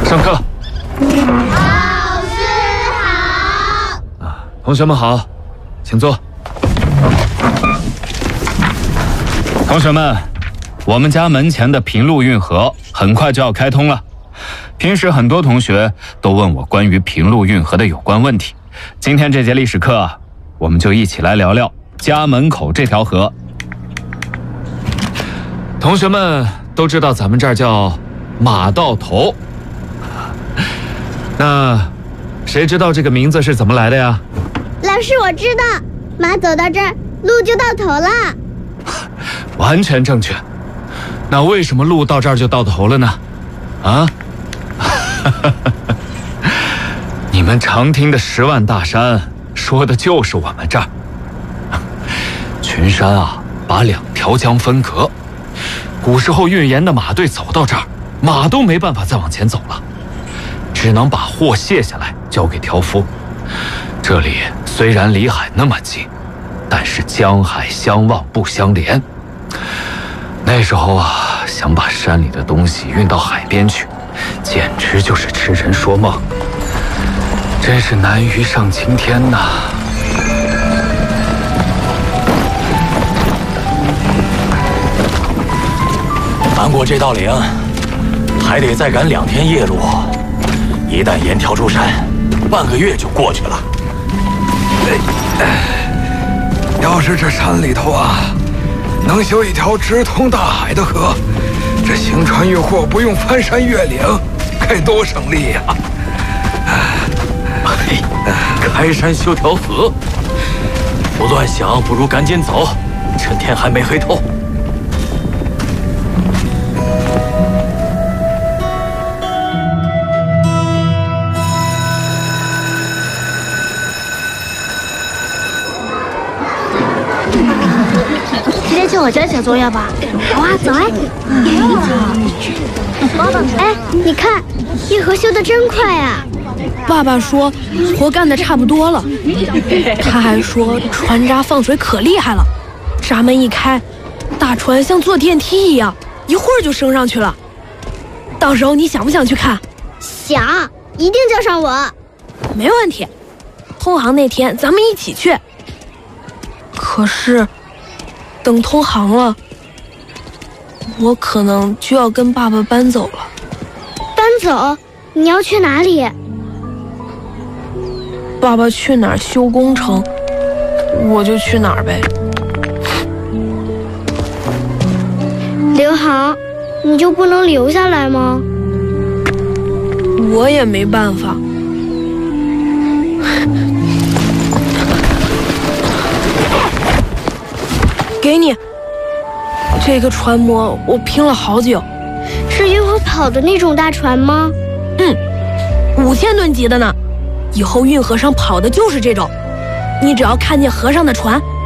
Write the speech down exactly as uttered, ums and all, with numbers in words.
上课。 老师好。 啊，同学们好，请坐。同学们，我们家门前的平陆运河很快就要开通了。平时很多同学都问我关于平陆运河的有关问题，今天这节历史课，我们就一起来聊聊家门口这条河。同学们都知道咱们这儿叫马道头，那谁知道这个名字是怎么来的呀？ 老师，我知道，马走到这儿，路就到头了。 完全正确。那为什么路到这儿就到头了呢？啊？你们常听的十万大山，说的就是我们这儿。群山啊，把两条江分隔。古时候运盐的马队走到这儿，马都没办法再往前走了，只能把货卸下来交给挑夫。这里虽然离海那么近，但是江海相望不相连。那时候啊，想把山里的东西运到海边去，简直就是痴人说梦，真是难于上青天呐。 翻过这道岭，还得再赶两天夜路。一旦盐跳出山，半个月就过去了。 要是这山里头啊，能修一条直通大海的河，这行船运货不用翻山越岭，该多省力呀！ 嘿，开山修条河，不乱想，不如赶紧走，趁天还没黑透。 直接去我家写作业吧。好啊，走哎。哎，你看，运河修得真快啊！ 爸爸说活干得差不多了，他还说船闸放水可厉害了，闸门一开，大船像坐电梯一样，一会儿就升上去了。到时候你想不想去看？ 想，一定叫上我。 没问题，通航那天咱们一起去。可是等通航了，我可能就要跟爸爸搬走了。 搬走？你要去哪里？ 爸爸去哪儿修工程，我就去哪儿呗。 刘航，你就不能留下来吗？ 我也没办法。给你，这个船模我拼了好久。 是运河跑的那种大船吗？ 嗯，五千吨级的呢。以后运河上跑的就是这种，你只要看见河上的船，